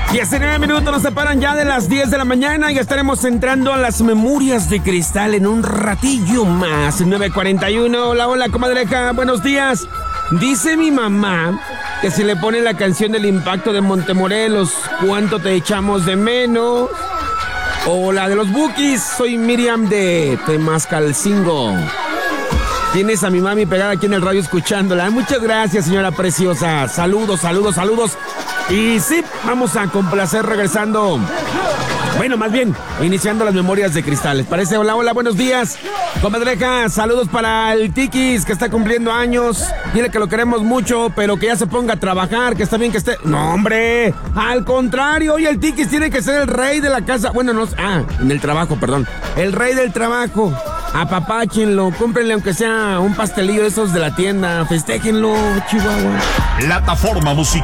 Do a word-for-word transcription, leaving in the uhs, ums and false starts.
diecinueve minutos nos separan ya de las diez de la mañana y estaremos entrando a las memorias de cristal en un ratillo más. nueve cuarenta y uno. Hola, hola, comadreja. Buenos días. Dice mi mamá que si le pone la canción del Impacto de Montemorelos, ¿cuánto te echamos de menos? O la de los Bukis. Soy Miriam de Temascalcingo. Tienes a mi mami pegada aquí en el radio escuchándola. Muchas gracias, señora preciosa. Saludos, saludos, saludos. Y sí, vamos a complacer regresando. Bueno, más bien, iniciando las memorias de cristales. Parece, hola, hola, buenos días. Comadreja, saludos para el Tiquis, que está cumpliendo años. Dile que lo queremos mucho, pero que ya se ponga a trabajar, que está bien que esté... No, hombre, al contrario, hoy el Tiquis tiene que ser el rey de la casa. Bueno, no, ah, en el trabajo, perdón. El rey del trabajo. Apapáchenlo, cómprenle aunque sea un pastelillo de esos de la tienda. Festéjenlo, Chihuahua. Plataforma musical.